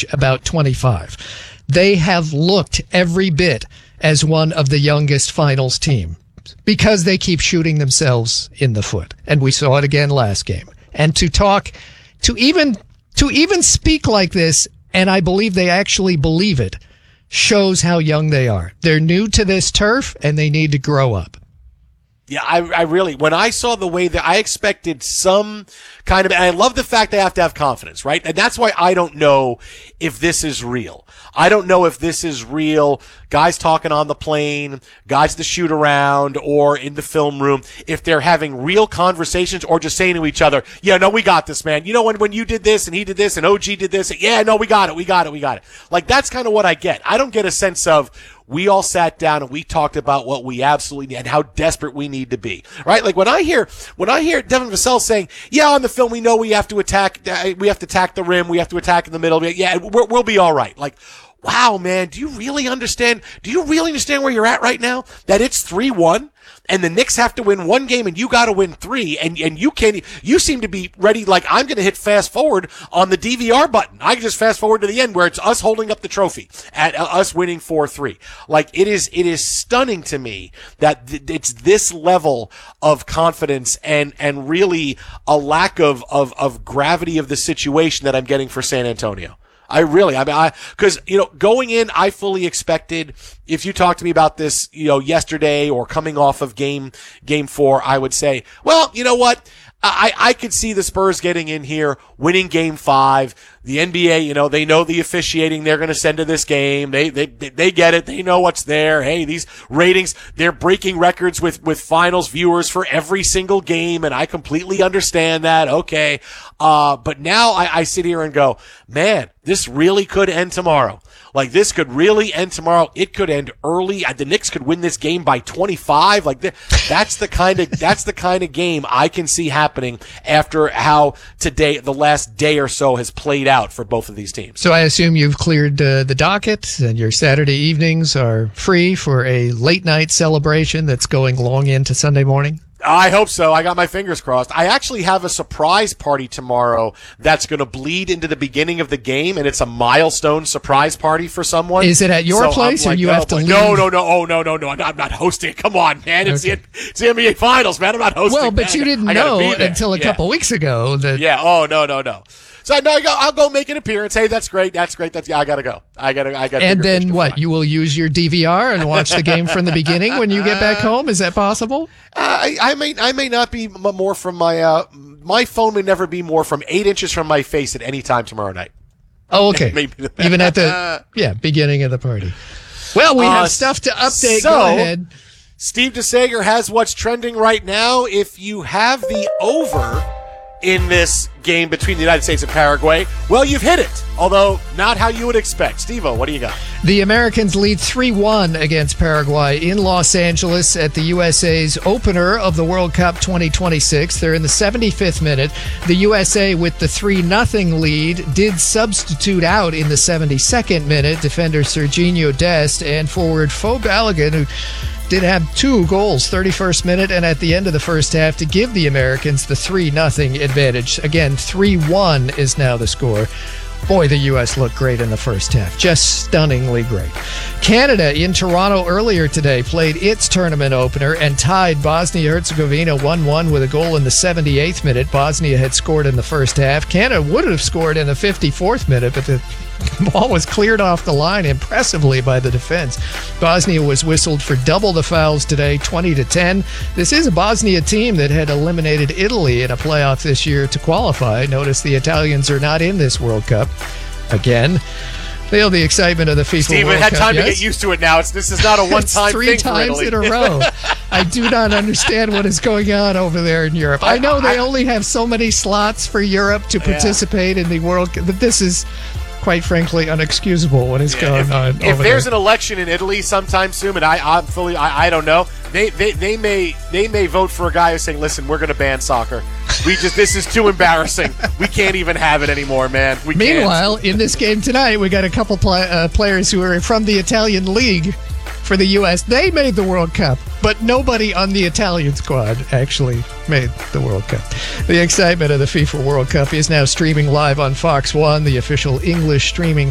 age, about 25. They have looked every bit as one of the youngest finals team because they keep shooting themselves in the foot. And we saw it again last game. And to even speak like this, and I believe they actually believe it, shows how young they are. They're new to this turf, and they need to grow up. Yeah, I really, when I saw the way that I expected some kind of, and I love the fact they have to have confidence, right? And that's why I don't know if this is real. I don't know if this is real, guys talking on the plane, guys to shoot around, or in the film room, if they're having real conversations or just saying to each other, yeah, no, we got this, man. You know, when you did this and he did this and OG did this, yeah, no, we got it. Like, that's kind of what I get. I don't get a sense of, we all sat down and we talked about what we absolutely need and how desperate we need to be, right? Like when I hear Devin Vassell saying, yeah, on the film, we know we have to attack the rim, we have to attack in the middle. Yeah, we'll be all right. Like, wow, man, do you really understand where you're at right now? That it's 3-1 and the Knicks have to win one game and you got to win 3 and you seem to be ready. Like, I'm going to hit fast forward on the DVR button. I can just fast forward to the end where it's us holding up the trophy at us winning 4-3. Like, it is stunning to me that it's this level of confidence and really a lack of gravity of the situation that I'm getting for San Antonio. Because, going in, I fully expected, if you talked to me about this, yesterday or coming off of game 4, I would say, well, you know what? I could see the Spurs getting in here, winning game 5. The NBA, they know the officiating they're going to send to this game. They get it. They know what's there. Hey, these ratings, they're breaking records with finals viewers for every single game. And I completely understand that. Okay. But now I sit here and go, man, this really could end tomorrow. Like, this could really end tomorrow. It could end early. The Knicks could win this game by 25. Like, that's the kind of game I can see happening after how today, the last day or so, has played out for both of these teams. So I assume you've cleared the docket and your Saturday evenings are free for a late night celebration that's going long into Sunday morning? I hope so. I got my fingers crossed. I actually have a surprise party tomorrow that's going to bleed into the beginning of the game, and it's a milestone surprise party for someone. Is it at your place, or you have to leave? No. Oh, no. I'm not hosting. Come on, man. It's the NBA Finals, man. I'm not hosting. Well, but you didn't know until a couple weeks ago that. Yeah. Oh, no. So I'll go make an appearance. Hey, that's great. I gotta go. I gotta. And then what? You will use your DVR and watch the game from the beginning when you get back home. Is that possible? I may not be more from my phone may never be more from 8 inches from my face at any time tomorrow night. Oh, okay. Even at the beginning of the party. Well, we have stuff to update. So, go ahead. Steve DeSager has what's trending right now. If you have the over in this game between the United States and Paraguay, well, you've hit it, although not how you would expect. Steve-O, what do you got? The Americans lead 3-1 against Paraguay in Los Angeles at the USA's opener of the World Cup 2026. They're in the 75th minute. The USA, with the 3-0 lead, did substitute out in the 72nd minute defender Sergiño Dest and forward Fo Balogun, who did have 2 goals, 31st minute and at the end of the first half, to give the Americans the 3-0 advantage. Again, 3-1 is now the score. Boy, the U.S. looked great in the first half. Just stunningly great. Canada in Toronto earlier today played its tournament opener and tied Bosnia-Herzegovina 1-1 with a goal in the 78th minute. Bosnia had scored in the first half. Canada would have scored in the 54th minute, but the ball was cleared off the line impressively by the defense. Bosnia was whistled for double the fouls today, 20-10. This is a Bosnia team that had eliminated Italy in a playoff this year to qualify. Notice the Italians are not in this World Cup again. Feel the excitement of the FIFA Steve, World had Cup, time yes? to get used to it now. This is not a one-time thing 3 times for in a row. I do not understand what is going on over there in Europe. I know they only have so many slots for Europe to participate in the World Cup, but this is, quite frankly, unexcusable what is going on if over there's there. an election in Italy sometime soon, and I don't know, they may vote for a guy who's saying, listen, we're going to ban soccer. This is too embarrassing. We can't even have it anymore, man. Meanwhile, in this game tonight, we got a couple players who are from the Italian league for the U.S. They made the World Cup, but nobody on the Italian squad actually made the World Cup. The excitement of the FIFA World Cup is now streaming live on Fox One, the official English streaming